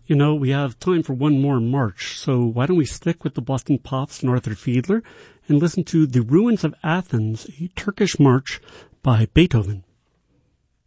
You know, we have time for one more march, so why don't we stick with the Boston Pops and Arthur Fiedler and listen to The Ruins of Athens, a Turkish march by Beethoven.